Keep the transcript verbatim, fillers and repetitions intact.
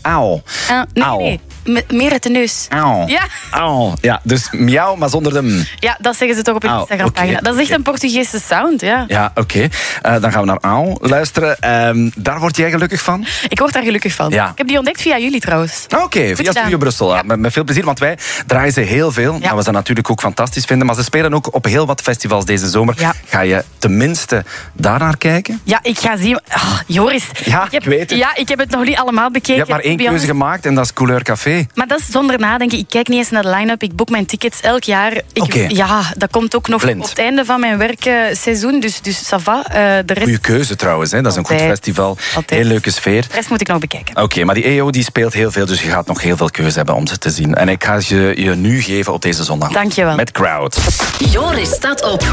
auw. Uh, nee, Auw. nee. M- meer uit de neus. Auw. Ja. Auw. Ja, dus miauw, maar zonder de m. Ja, dat zeggen ze toch op hun Auw, Instagram-pagina. oké, Dat is echt oké. een Portugese sound, ja. Ja, oké. Okay. Uh, dan gaan we naar auw luisteren. Um, daar word jij gelukkig van? Ik word daar gelukkig van. Ja. Ik heb die ontdekt via jullie trouwens. Oké, okay, via gedaan. Studio Brussel. Ja. Met, met veel plezier, want wij draaien ze heel veel. Ja. Nou, we ze natuurlijk ook fantastisch vinden. Maar ze spelen ook op heel wat festivals deze zomer. Ja. Ga je tenminste daarnaar kijken? Ja, ik ga zien... Oh, Joris. Ja, ik, heb, ik weet het. Ja, ik heb het nog niet allemaal bekeken. Je hebt maar één keuze gemaakt en dat is Couleur Café. Maar dat is zonder nadenken. Ik kijk niet eens naar de line-up. Ik boek mijn tickets elk jaar. Ik, okay. Ja, dat komt ook nog Blind. op het einde van mijn werkseizoen. Dus, dus ça va. Uh, de rest... Goeie keuze trouwens. Hè. Dat is een Altijd. goed festival. Altijd. Heel leuke sfeer. De rest moet ik nog bekijken. Oké, okay, maar die E O die speelt heel veel, dus je gaat nog heel veel keuze hebben om ze te zien. En ik ga ze je nu geven op deze zondag. Dank je wel. Met Crowd. Joris staat op.